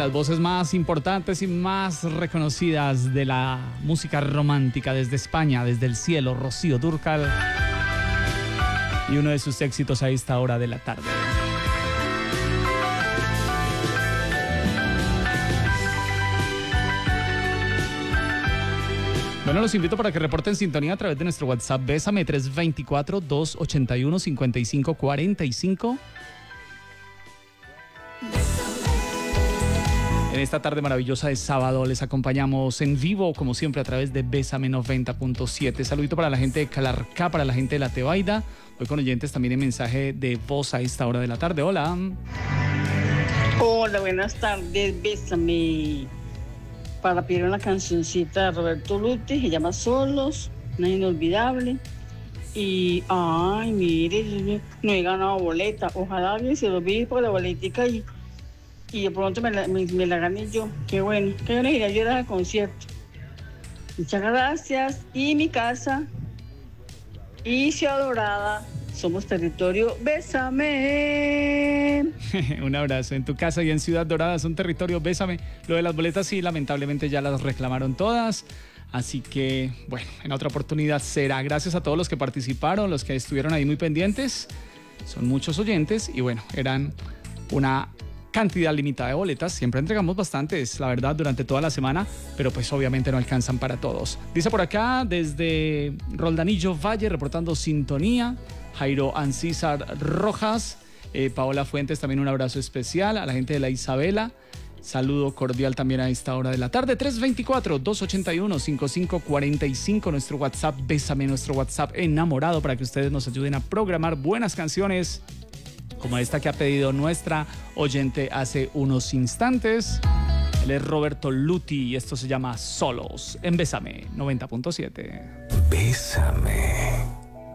las voces más importantes y más reconocidas de la música romántica desde España, desde el cielo, Rocío Dúrcal. Y uno de sus éxitos a esta hora de la tarde. Bueno, los invito para que reporten sintonía a través de nuestro WhatsApp Bésame 324-281-5545. En esta tarde maravillosa de sábado les acompañamos en vivo, como siempre, a través de Bésame 90.7. Saludito para la gente de Calarcá, para la gente de La Tebaida. Hoy con oyentes también en mensaje de voz a esta hora de la tarde. Hola. Hola, buenas tardes. Bésame. Para pedir una cancioncita de Roberto Luti, se llama Solos, una inolvidable. Y, ay, mire, no he ganado boleta. Ojalá alguien se lo olvide por la boletica y de pronto me la gané yo. Qué bueno. Qué bueno ir a llorar al concierto. Muchas gracias. Y mi casa y Ciudad Dorada somos territorio Bésame. Un abrazo. En tu casa y en Ciudad Dorada son territorio Bésame. Lo de las boletas sí, lamentablemente ya las reclamaron todas. Así que, bueno, en otra oportunidad será. Gracias a todos los que participaron, los que estuvieron ahí muy pendientes. Son muchos oyentes y bueno, eran una cantidad limitada de boletas. Siempre entregamos bastantes, la verdad, durante toda la semana, pero pues obviamente no alcanzan para todos. Dice por acá, desde Roldanillo Valle, reportando sintonía, Jairo Ancísar Rojas, Paola Fuentes, también un abrazo especial a la gente de la Isabela. Saludo cordial también a esta hora de la tarde. 324-281-5545, nuestro WhatsApp Bésame, nuestro WhatsApp enamorado, para que ustedes nos ayuden a programar buenas canciones como esta que ha pedido nuestra oyente hace unos instantes. Él es Roberto Luti y esto se llama Solos en Bésame 90.7. Bésame.